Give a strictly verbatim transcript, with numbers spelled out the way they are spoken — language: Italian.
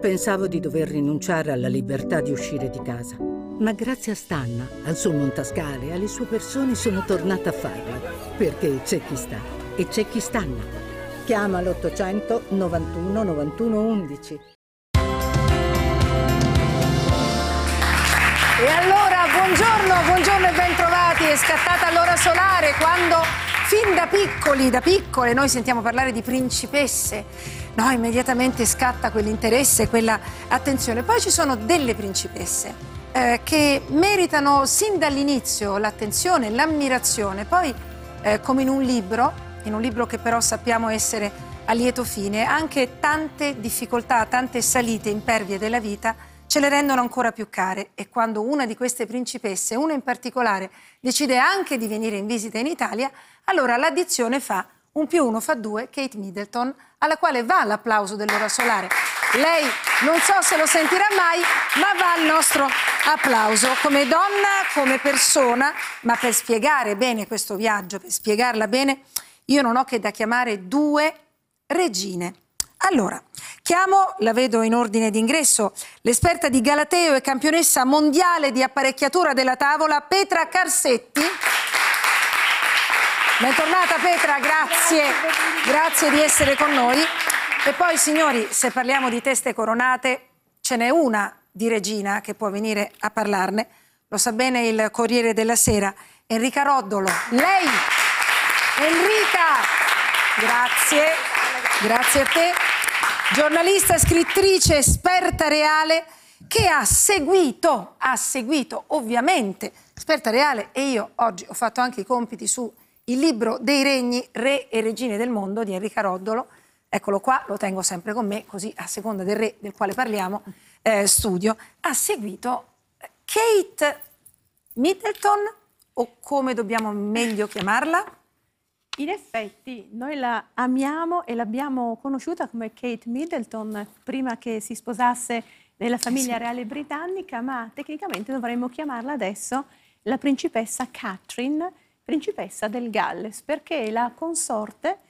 Pensavo di dover rinunciare alla libertà di uscire di casa. Ma grazie a Stanna, al suo montascale e alle sue persone sono tornata a farlo. Perché c'è chi sta e c'è chi stanna. Chiama l'ottocento novantuno novantuno undici. E allora, buongiorno, buongiorno e bentrovati. È scattata l'ora solare quando, fin da piccoli, da piccole, noi sentiamo parlare di principesse. No, immediatamente scatta quell'interesse, quella attenzione. Poi ci sono delle principesse eh, che meritano sin dall'inizio l'attenzione, l'ammirazione. Poi, eh, come in un libro, in un libro che però sappiamo essere a lieto fine, anche tante difficoltà, tante salite impervie della vita ce le rendono ancora più care. E quando una di queste principesse, una in particolare, decide anche di venire in visita in Italia, allora l'addizione fa un più uno fa due, Kate Middleton, alla quale va l'applauso dell'ora solare. Lei non so se lo sentirà mai, ma va il nostro applauso come donna, come persona, ma per spiegare bene questo viaggio, per spiegarla bene, io non ho che da chiamare due regine. Allora, chiamo, la vedo in ordine d'ingresso, l'esperta di Galateo e campionessa mondiale di apparecchiatura della tavola, Petra Carsetti. Bentornata Petra, grazie, grazie di essere con noi. E poi signori, se parliamo di teste coronate, ce n'è una di regina che può venire a parlarne, lo sa bene il Corriere della Sera, Enrica Roddolo. Lei, Enrica, grazie, grazie a te, giornalista, scrittrice, esperta reale, che ha seguito, ha seguito ovviamente, esperta reale, e io oggi ho fatto anche i compiti su il libro dei regni, re e regine del mondo di Enrica Roddolo. Eccolo qua, lo tengo sempre con me, così a seconda del re del quale parliamo, eh, studio. Ha seguito Kate Middleton, o come dobbiamo meglio chiamarla? In effetti, noi la amiamo e l'abbiamo conosciuta come Kate Middleton prima che si sposasse nella famiglia reale britannica, ma tecnicamente dovremmo chiamarla adesso la principessa Catherine, principessa del Galles, perché è la consorte